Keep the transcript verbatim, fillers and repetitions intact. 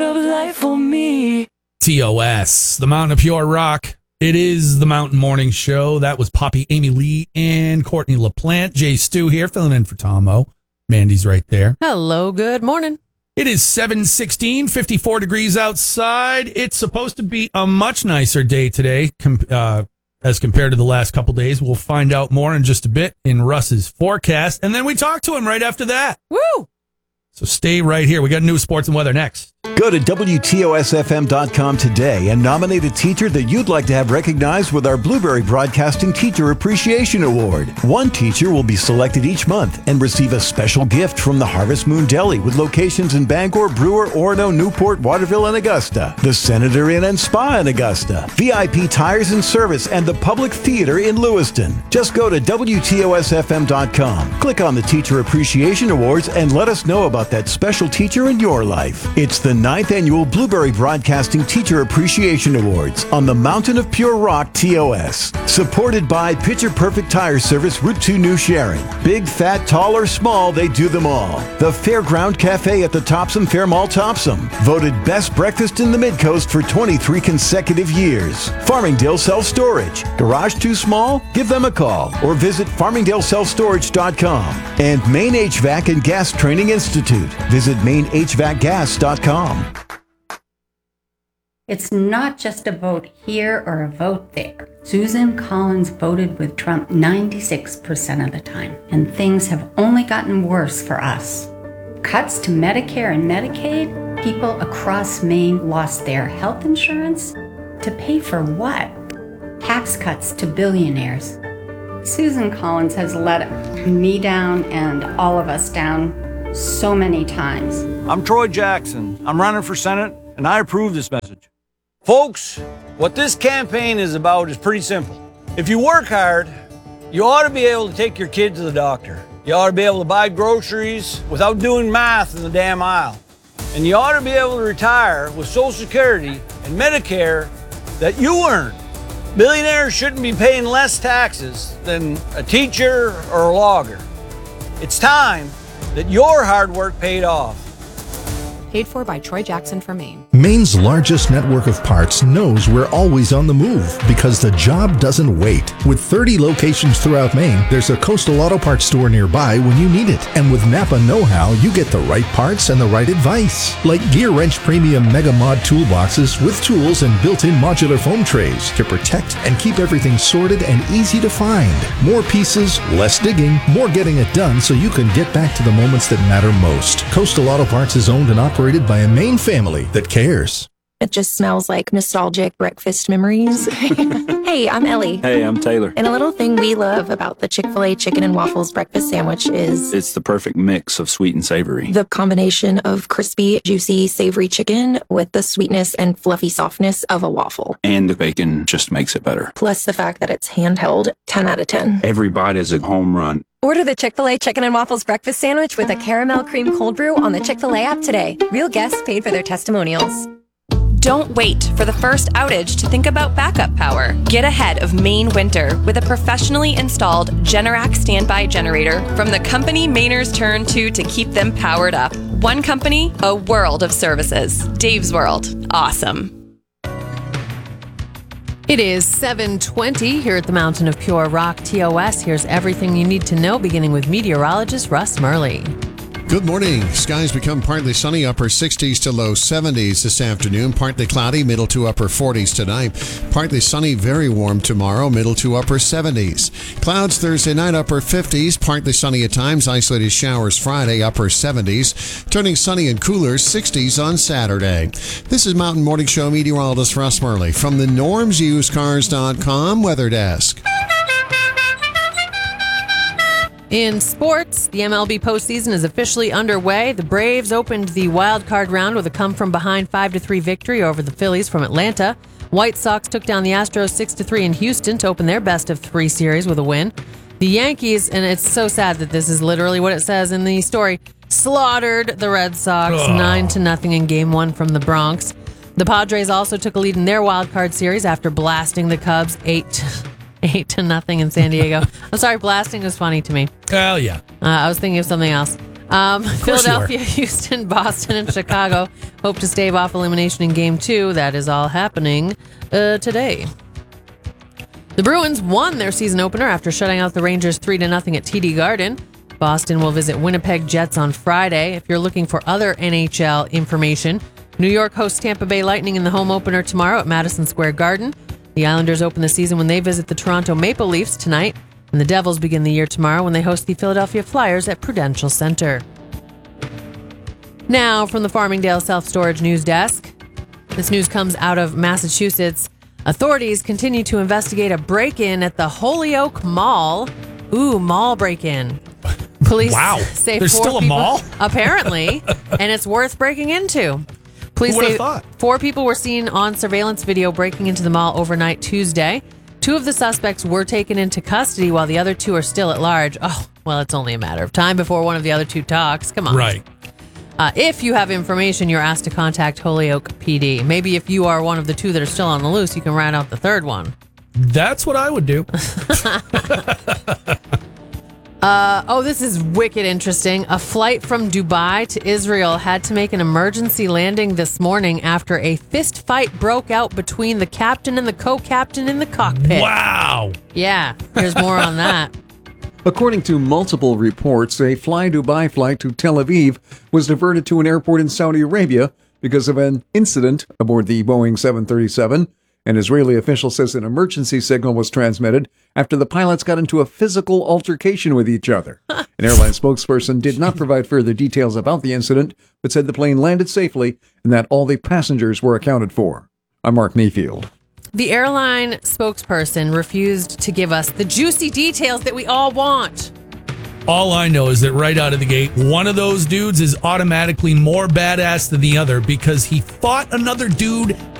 of life for me. T O S, the Mountain of Pure Rock. It is the Mountain Morning Show. That was Poppy, Amy Lee, and Courtney LaPlante. Jay Stu here, filling in for Tom O. Mandy's right there. Hello, good morning. It is seven sixteen, fifty-four degrees outside. It's supposed to be a much nicer day today com- uh, as compared to the last couple days. We'll find out more in just a bit in Russ's forecast. And then we talk to him right after that. Woo! So stay right here. We got new sports and weather next. Go to W T O S F M dot com today and nominate a teacher that you'd like to have recognized with our Blueberry Broadcasting Teacher Appreciation Award. One teacher will be selected each month and receive a special gift from the Harvest Moon Deli with locations in Bangor, Brewer, Orono, Newport, Waterville, and Augusta. The Senator Inn and Spa in Augusta. V I P Tires and Service and the Public Theater in Lewiston. Just go to W T O S F M dot com. Click on the Teacher Appreciation Awards and let us know about that special teacher in your life. It's the ninth Annual Blueberry Broadcasting Teacher Appreciation Awards on the Mountain of Pure Rock T O S. Supported by Picture Perfect Tire Service, Route two New Sharon. Big, fat, tall, or small, they do them all. The Fairground Cafe at the Topsom Fair Mall Topsom. Voted Best Breakfast in the Midcoast for twenty-three consecutive years. Farmingdale Self Storage. Garage too small? Give them a call or visit farmingdale self storage dot com. And Maine H V A C and Gas Training Institute. Visit maine h v a c gas dot com. It's not just a vote here or a vote there. Susan Collins voted with Trump ninety-six percent of the time, and things have only gotten worse for us. Cuts to Medicare and Medicaid, people across Maine lost their health insurance. To pay for what? Tax cuts to billionaires. Susan Collins has let me down and all of us down so many times. I'm Troy Jackson. I'm running for Senate, and I approve this message. Folks, what this campaign is about is pretty simple. If you work hard, you ought to be able to take your kid to the doctor. You ought to be able to buy groceries without doing math in the damn aisle. And you ought to be able to retire with Social Security and Medicare that you earn. Billionaires shouldn't be paying less taxes than a teacher or a logger. It's time that your hard work paid off. Paid for by Troy Jackson for Maine. Maine's largest network of parts knows we're always on the move because the job doesn't wait. With thirty locations throughout Maine, there's a Coastal Auto Parts store nearby when you need it. And with Napa Know-How, you get the right parts and the right advice. Like Gear Wrench Premium Mega Mod toolboxes with tools and built-in modular foam trays to protect and keep everything sorted and easy to find. More pieces, less digging, more getting it done so you can get back to the moments that matter most. Coastal Auto Parts is owned and operated by a Maine family that cares. It just smells like nostalgic breakfast memories. Hey, I'm Ellie. Hey, I'm Taylor. And a little thing we love about the Chick-fil-A chicken and waffles breakfast sandwich is... it's the perfect mix of sweet and savory. The combination of crispy, juicy, savory chicken with the sweetness and fluffy softness of a waffle. And the bacon just makes it better. Plus the fact that it's handheld, ten out of ten. Every bite is a home run. Order the Chick-fil-A Chicken and Waffles Breakfast Sandwich with a caramel cream cold brew on the Chick-fil-A app today. Real guests paid for their testimonials. Don't wait for the first outage to think about backup power. Get ahead of Maine winter with a professionally installed Generac standby generator from the company Mainers turn to to keep them powered up. One company, a world of services. Dave's World. Awesome. It is seven twenty here at the Mountain of Pure Rock T O S. Here's everything you need to know, beginning with meteorologist Russ Murley. Good morning. Skies become partly sunny, upper sixties to low seventies this afternoon. Partly cloudy, middle to upper forties tonight. Partly sunny, very warm tomorrow, middle to upper seventies. Clouds Thursday night, upper fifties. Partly sunny at times, isolated showers Friday, upper seventies. Turning sunny and cooler, sixties on Saturday. This is Mountain Morning Show meteorologist Russ Murley from the norms used cars dot com Weather Desk. In sports, the M L B postseason is officially underway. The Braves opened the wild card round with a come-from-behind five to three victory over the Phillies from Atlanta. White Sox took down the Astros six to three in Houston to open their best-of-three series with a win. The Yankees, and it's so sad that this is literally what it says in the story, slaughtered the Red Sox Ugh. nine to nothing in Game one from the Bronx. The Padres also took a lead in their wild card series after blasting the Cubs eight to Eight to nothing in San Diego. I'm sorry, blasting was funny to me. Hell yeah. Uh, I was thinking of something else. Um, course you Philadelphia, Houston, Boston, and Chicago hope to stave off elimination in Game two. That is all happening uh, today. The Bruins won their season opener after shutting out the Rangers three to nothing at T D Garden. Boston will visit Winnipeg Jets on Friday. If you're looking for other N H L information, New York hosts Tampa Bay Lightning in the home opener tomorrow at Madison Square Garden. The Islanders open the season when they visit the Toronto Maple Leafs tonight. And the Devils begin the year tomorrow when they host the Philadelphia Flyers at Prudential Center. Now, from the Farmingdale Self-Storage News Desk. This news comes out of Massachusetts. Authorities continue to investigate a break-in at the Holyoke Mall. Ooh, mall break-in. Police Wow. say There's four still a people, mall? apparently, and it's worth breaking into. Police Who would've say thought? four people were seen on surveillance video breaking into the mall overnight Tuesday. Two of the suspects were taken into custody while the other two are still at large. Oh, well, it's only a matter of time before one of the other two talks. Come on. Right. Uh, if you have information, you're asked to contact Holyoke P D. Maybe if you are one of the two that are still on the loose, you can rat out the third one. That's what I would do. Uh, oh, this is wicked interesting. A flight from Dubai to Israel had to make an emergency landing this morning after a fist fight broke out between the captain and the co-captain in the cockpit. Wow. Yeah, there's more on that. According to multiple reports, a Fly Dubai flight to Tel Aviv was diverted to an airport in Saudi Arabia because of an incident aboard the Boeing seven thirty-seven. An Israeli official says an emergency signal was transmitted after the pilots got into a physical altercation with each other. An airline spokesperson did not provide further details about the incident, but said the plane landed safely and that all the passengers were accounted for. I'm Mark Mayfield. The airline spokesperson refused to give us the juicy details that we all want. All I know is that right out of the gate, one of those dudes is automatically more badass than the other because he fought another dude